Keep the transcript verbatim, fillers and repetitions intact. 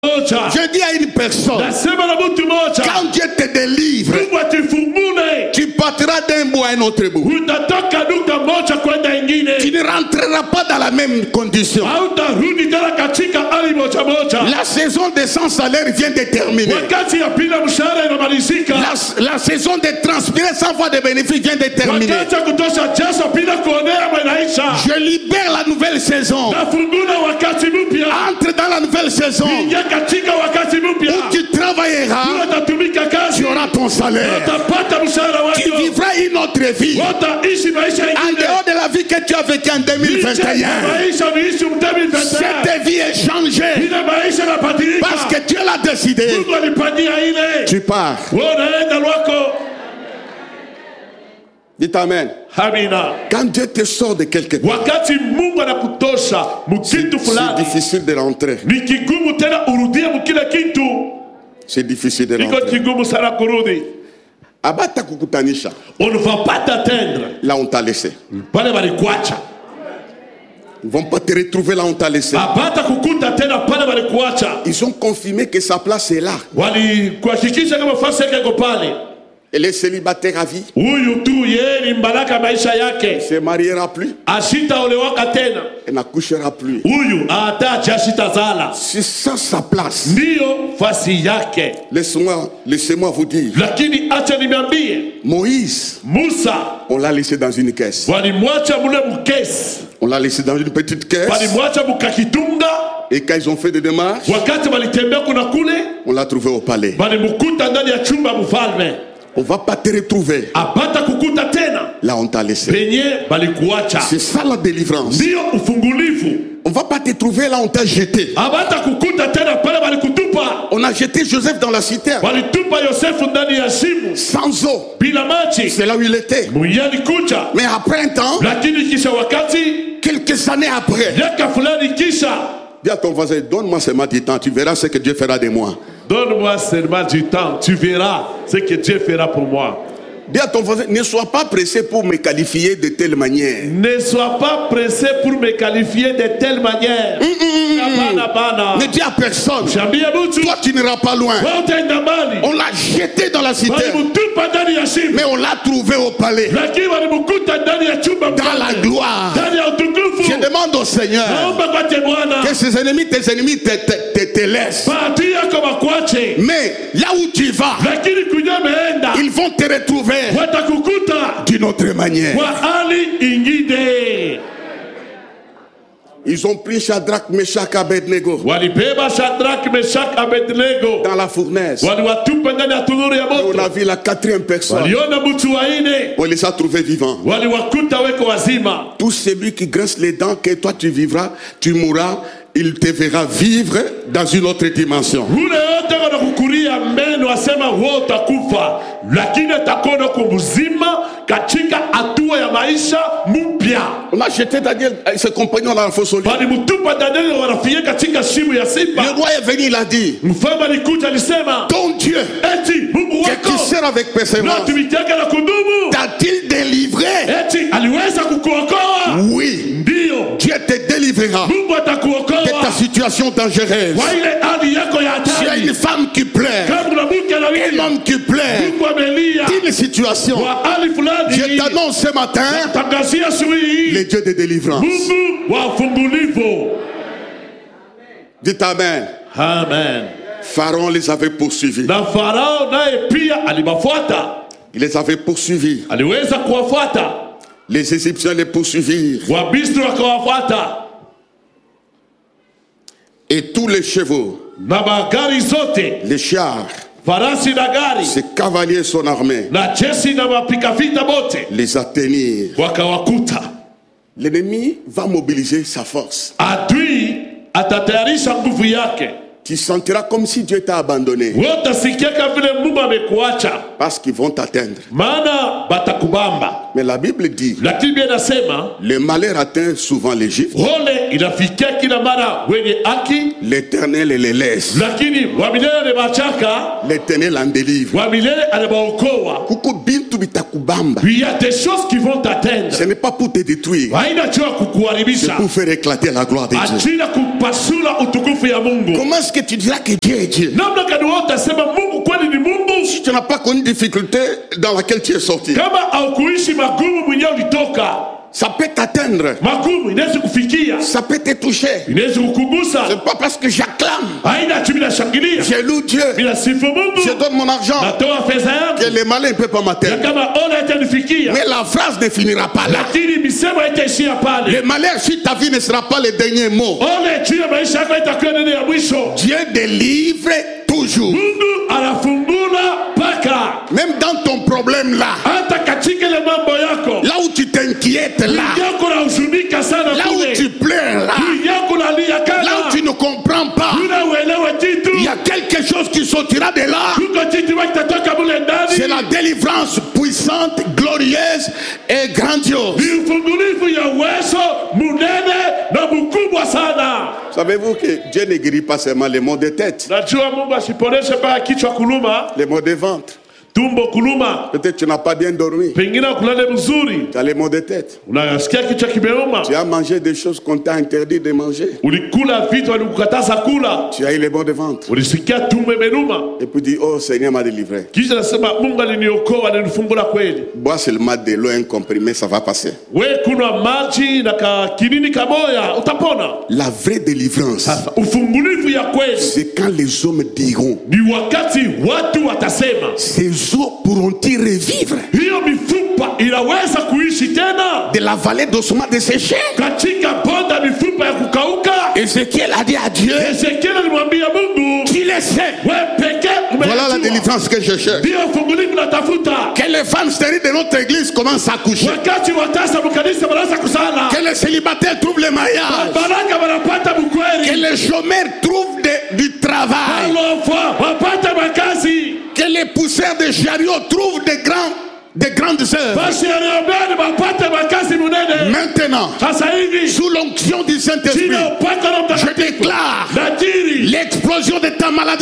Je dis à une personne, quand Dieu te délivre, tu partiras d'un bout à un autre bout. Tu ne rentreras pas dans la même condition. La saison de sans salaire vient de terminer. La, la saison de transpirer sans voir de bénéfices vient de terminer. Je libère la nouvelle saison. Entre dans la nouvelle saison où tu travailleras, tu auras ton salaire. Tu vivras une autre vie en dehors de la vie que tu as vécue en deux mille vingt et un. Cette vie est changée parce que Dieu l'a décidé. Tu pars. Dites amen. Quand Dieu te sort de quelque part, c'est difficile de rentrer. C'est difficile de rentrer. On ne va pas t'atteindre. Là on t'a laissé. Ils ne vont pas te retrouver là où on t'a laissé. Ils ont confirmé que sa place est là. Elle est célibataire à vie. Elle ne se mariera plus. Elle n'accouchera plus. C'est ça sa place. Laissez-moi, laissez-moi vous dire. Moïse, on l'a laissé dans une caisse. On l'a laissé dans une petite caisse. Et quand ils ont fait des démarches, on l'a trouvé au palais. On va pas te retrouver là on t'a laissé. C'est ça la délivrance. On va pas te trouver là on t'a jeté. On a jeté Joseph dans la citerne sans eau. C'est là où il était. Mais après un temps, quelques années après, dis à ton voisin, donne-moi seulement du temps, tu verras ce que Dieu fera de moi. Donne-moi seulement du temps, tu verras ce que Dieu fera pour moi. Dis à ton voisin, ne sois pas pressé pour me qualifier de telle manière. Ne sois pas pressé pour me qualifier de telle manière. Mmh, mmh, mmh. Ne dis à personne, toi tu n'iras pas loin. On l'a jeté dans la citerne, mais on l'a trouvé au palais, dans la gloire. Je demande au Seigneur que ses ennemis, tes ennemis te, te, te, te laissent. Mais là où tu vas, ils vont te retrouver d'une autre manière. Ils ont pris Shadrach, Meshach, Abednego dans la fournaise. On a vu la quatrième personne. On les a trouvés vivants. Tout celui qui grince les dents, que toi tu vivras, tu mourras, il te verra vivre dans une autre dimension. On a jeté Daniel et ses compagnons dans la fosse au lion. Le roi est venu, il a dit, ton Dieu que tu sers avec persévérance t'a-t-il délivré? Oui, Dieu te délivrera de ta situation dangereuse. Tu as une femme qui pleure, un homme qui pleure, une situation. Je t'annonce ce matin les dieux de délivrance. Dites amen. Amen. Pharaon les avait poursuivis. Il les avait poursuivis. Les Égyptiens les poursuivirent. Et tous les chevaux, les chars, ces cavaliers, son armée, les atteignirent. L'ennemi va mobiliser sa force. Tu sentiras comme si Dieu t'a abandonné, parce qu'ils vont t'atteindre. Mais la Bible dit, le malheur atteint souvent les Juifs, l'Éternel les laisse, l'Éternel en délivre. Il y a des choses qui vont t'atteindre. Ce n'est pas pour te détruire, c'est pour faire éclater la gloire de Dieu. Comment est-ce que tu diras que Dieu est Dieu? Si tu n'as pas connu difficulté dans laquelle tu es sorti, ça peut t'atteindre, ça peut te toucher. C'est pas parce que j'acclame, je loue Dieu, je donne mon argent que les malins ne peuvent pas m'atteindre. Mais la phrase ne finira pas là. Le malheur sur ta vie ne sera pas le dernier mot. Dieu délivre toujours. Même dans ton problème là, là où tu t'inquiètes là, là où tu pleures là, là où tu ne comprends pas, il y a quelque chose qui sortira de là. C'est la délivrance puissante, glorieuse et grandiose. Savez-vous que Dieu ne guérit pas seulement les maux de tête, les maux de ventre. Peut-être tu n'as pas bien dormi, tu as les maux de tête, tu as mangé des choses qu'on t'a interdit de manger, tu as eu les maux de ventre, et puis dis oh Seigneur m'a délivré. Bois seulement de l'eau, un comprimé, ça va passer. La vraie délivrance, c'est quand les hommes diront, ces eaux pourront-ils revivre? De la vallée d'ossements desséchés. Ézéchiel a dit à Dieu, qui le sait? Voilà la délivrance que je cherche. Que les femmes stériles de notre église commencent à coucher. Que les célibataires trouvent le mariage. Que les chômeurs trouvent de, du travail. Que les pousseurs de chariots trouvent des grands, des grandes œuvres. Maintenant, sous l'onction du Saint-Esprit, je déclare l'explosion de ta maladie.